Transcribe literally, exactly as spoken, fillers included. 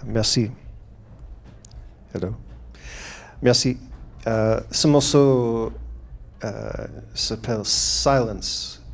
Merci. Hello. Merci. Euh, ce morceau euh, s'appelle Silence.